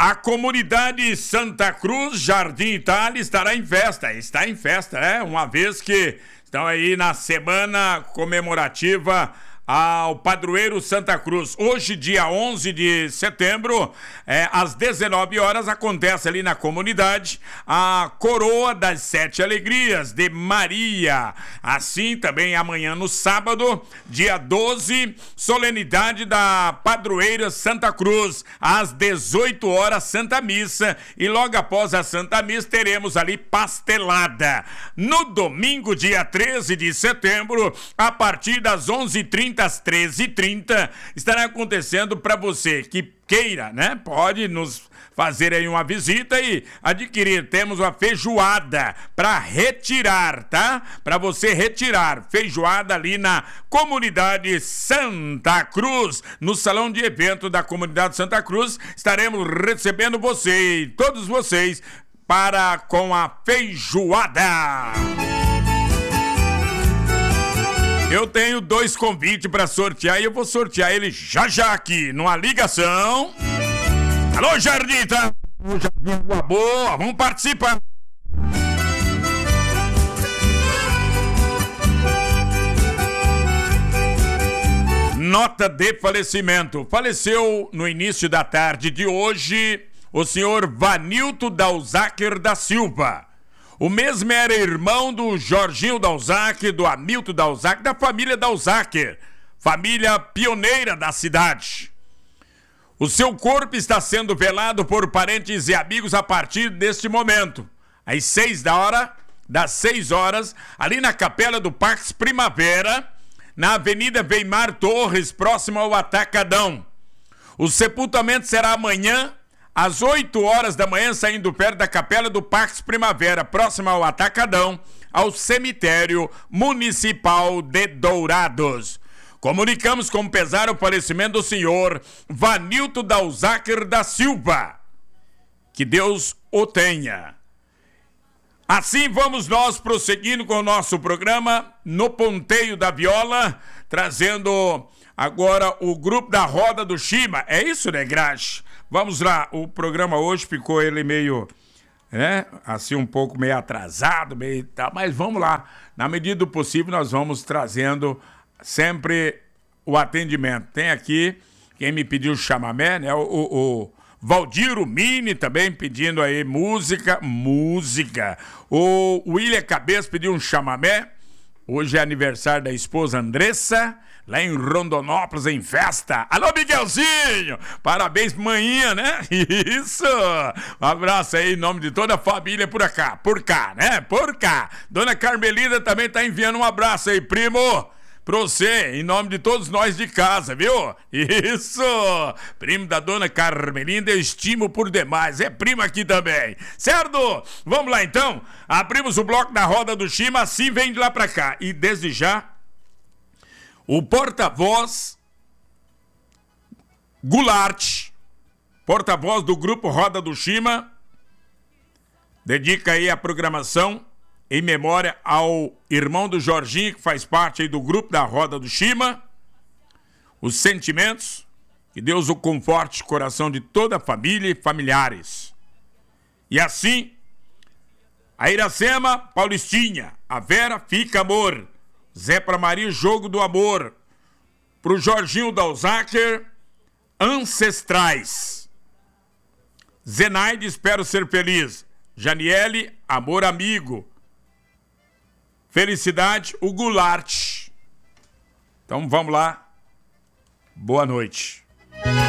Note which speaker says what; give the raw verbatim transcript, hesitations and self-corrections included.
Speaker 1: A comunidade Santa Cruz, Jardim Itália, estará em festa. Está em festa, é? Uma vez que estão aí na semana comemorativa ao padroeiro Santa Cruz. Hoje, dia onze de setembro, é, às dezenove horas, acontece ali na comunidade a Coroa das Sete Alegrias de Maria. Assim, também amanhã no sábado, dia doze, solenidade da padroeira Santa Cruz, às dezoito horas, Santa Missa, e logo após a Santa Missa teremos ali pastelada. No domingo, dia treze de setembro, a partir das onze e trinta às treze e trinta, estará acontecendo para você que queira, né? Pode nos fazer aí uma visita e adquirir. Temos uma feijoada para retirar, tá? Para você retirar. Feijoada ali na comunidade Santa Cruz, no salão de evento da comunidade Santa Cruz. Estaremos recebendo você e todos vocês para com a feijoada. Eu tenho dois convites para sortear e eu vou sortear ele já já aqui, numa ligação. Alô, Jardita! Boa, boa, vamos participar! Nota de falecimento. Faleceu no início da tarde de hoje o senhor Vanilton Dalzaker da Silva. O mesmo era irmão do Jorginho Dalzaker, do Hamilton Dalzaker, da família Dalzaker, família pioneira da cidade. O seu corpo está sendo velado por parentes e amigos a partir deste momento, às seis da hora, das seis horas, ali na Capela do Pax Primavera, na Avenida Weimar Torres, próximo ao Atacadão. O sepultamento será amanhã, às oito horas da manhã, saindo perto da Capela do Pax Primavera, próximo ao Atacadão, ao Cemitério Municipal de Dourados. Comunicamos com pesar o falecimento do senhor Vanilton Dalzaker da Silva. Que Deus o tenha. Assim vamos nós prosseguindo com o nosso programa no Ponteio da Viola, trazendo agora o grupo da Roda do Chima. É isso, né, Graxa? Vamos lá, o programa hoje ficou ele meio, né, assim um pouco meio atrasado, meio tal, mas vamos lá, na medida do possível nós vamos trazendo sempre o atendimento. Tem aqui quem me pediu chamamé, né, o, o, o Valdiro Mini também pedindo aí música, música. O William Cabeça pediu um chamamé, hoje é aniversário da esposa Andressa, lá em Rondonópolis, em festa. Alô, Miguelzinho! Parabéns, manhã, né? Isso! Um abraço aí em nome de toda a família por cá, por cá, né? Por cá. Dona Carmelina também tá enviando um abraço aí, primo, pra você, em nome de todos nós de casa, viu? Isso! Primo da Dona Carmelina, eu estimo por demais. É primo aqui também. Certo? Vamos lá, então. Abrimos o bloco da Roda do Chima, assim vem de lá pra cá. E desde já, o porta-voz Goulart, porta-voz do grupo Roda do Chima, dedica aí a programação em memória ao irmão do Jorginho, que faz parte aí do grupo da Roda do Chima, os sentimentos, que Deus o conforte o coração de toda a família e familiares. E assim, a Iracema, Paulistinha, a Vera, Fica Amor, Zé pra Maria, Jogo do Amor, pro Jorginho Dalzaker, Ancestrais, Zenaide, Espero Ser Feliz, Janiele, Amor Amigo, Felicidade, o Goulart. Então vamos lá, boa noite.